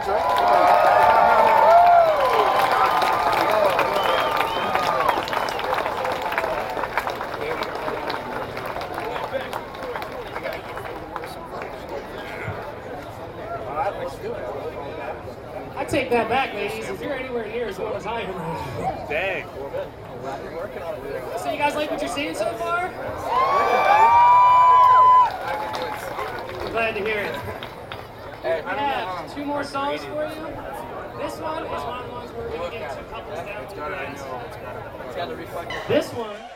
I take that back, ladies. If you're anywhere near as well as I am. Dang. So you guys like what you're seeing so far? I'm glad to hear it. I have 2 more songs for you. This one is one of the ones where we're going to get 2 couples down to the dance. This one